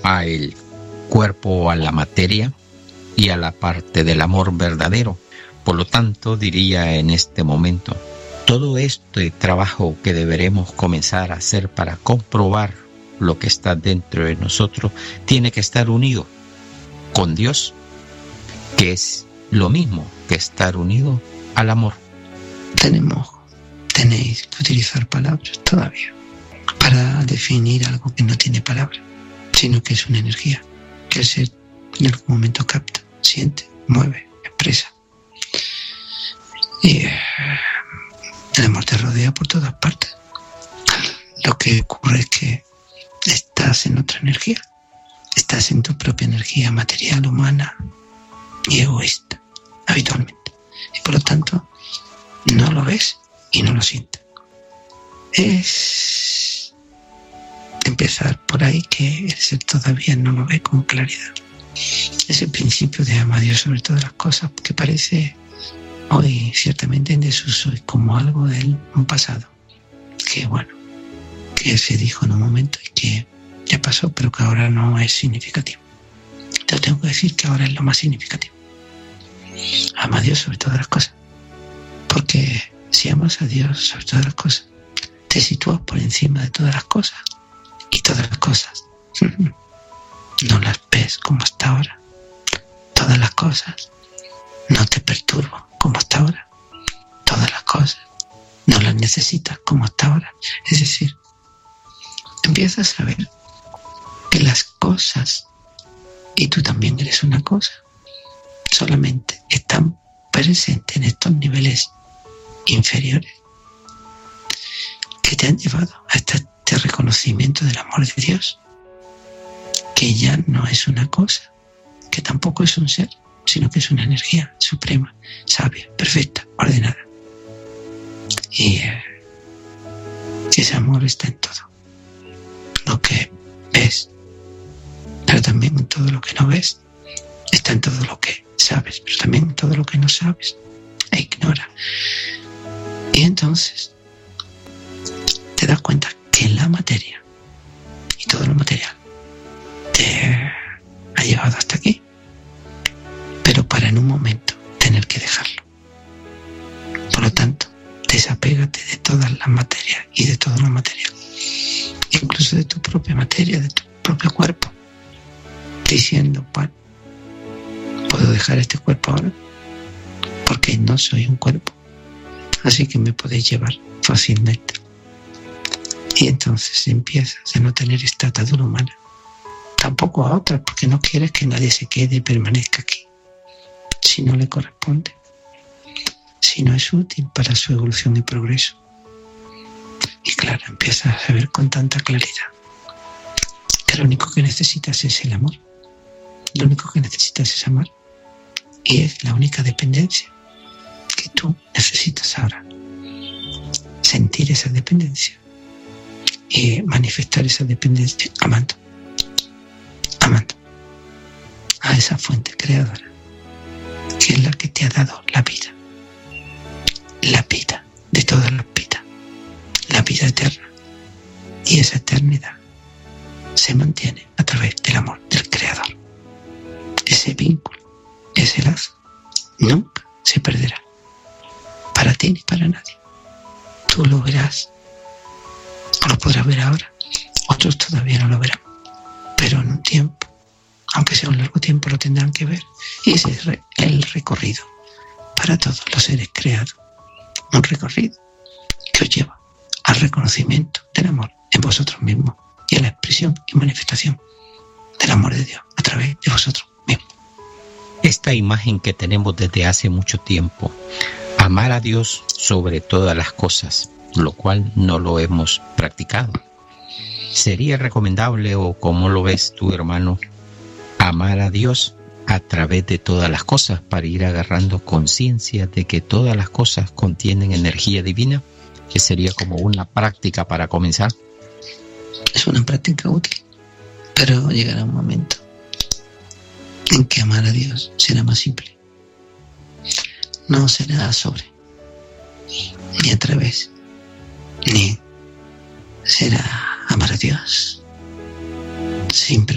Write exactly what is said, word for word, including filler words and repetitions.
al cuerpo, a la materia y a la parte del amor verdadero. Por lo tanto, diría en este momento, todo este trabajo que deberemos comenzar a hacer para comprobar lo que está dentro de nosotros tiene que estar unido con Dios, que es lo mismo que estar unido al amor. Tenemos, tenéis que utilizar palabras todavía para definir algo que no tiene palabra, sino que es una energía que el ser en algún momento capta, siente, mueve, expresa. Y eh, el amor te rodea por todas partes. Lo que ocurre es que estás en otra energía, estás en tu propia energía material, humana y egoísta, habitualmente. Y por lo tanto, no lo ves y no lo sientes. Es empezar por ahí, que el ser todavía no lo ve con claridad. Es el principio de ama a Dios sobre todas las cosas, que parece hoy ciertamente en desuso y como algo del pasado, que bueno, que se dijo en un momento y que ya pasó, pero que ahora no es significativo. Te tengo que decir que ahora es lo más significativo. Ama a Dios sobre todas las cosas, porque si amas a Dios sobre todas las cosas, te sitúas por encima de todas las cosas, y todas las cosas no las ves como hasta ahora. Todas las cosas no te perturban como hasta ahora. Todas las cosas no las necesitas como hasta ahora. Es decir, empiezas a ver que las cosas, y tú también eres una cosa, solamente están presentes en estos niveles inferiores que te han llevado a este, este reconocimiento del amor de Dios, que ya no es una cosa, que tampoco es un ser, sino que es una energía suprema, sabia, perfecta, ordenada. Y eh, ese amor está en todo lo que ves, pero también en todo lo que no ves. Está en todo lo que sabes, pero también en todo lo que no sabes e ignora. Y entonces te das cuenta que la materia y todo lo material te ha llevado hasta aquí, pero para en un momento tener que dejarlo. Por lo tanto, desapégate de todas las materias y de todo lo material, incluso de tu propia materia, de tu propio cuerpo, diciendo, bueno, puedo dejar este cuerpo ahora porque no soy un cuerpo, así que me podéis llevar fácilmente. Y entonces empiezas a no tener esta atadura humana, tampoco a otra, porque no quieres que nadie se quede y permanezca aquí si no le corresponde, si no es útil para su evolución y progreso. Y claro, empiezas a ver con tanta claridad que lo único que necesitas es el amor. Lo único que necesitas es amar, y es la única dependencia que tú necesitas ahora. Sentir esa dependencia y manifestar esa dependencia amando, amando a esa fuente creadora, que es la que te ha dado la vida, la vida de todas las vidas, la vida eterna. Y esa eternidad se mantiene a través del amor del Creador. Ese vínculo, ese lazo, nunca se perderá, para ti ni para nadie. Tú lo verás, o lo podrás ver ahora, otros todavía no lo verán, pero en un tiempo, aunque sea un largo tiempo, lo tendrán que ver. Y ese es el recorrido para todos los seres creados, un recorrido que os lleva al reconocimiento del amor en vosotros mismos y a la expresión y manifestación del amor de Dios a través de vosotros mismos. Esta imagen que tenemos desde hace mucho tiempo, amar a Dios sobre todas las cosas, lo cual no lo hemos practicado. ¿Sería recomendable, o cómo lo ves tú, hermano, amar a Dios a través de todas las cosas para ir agarrando conciencia de que todas las cosas contienen energía divina? Que sería como una práctica para comenzar. Es una práctica útil, pero llegará un momento en que amar a Dios será más simple. No será sobre, ni a través, ni será amar a Dios simple.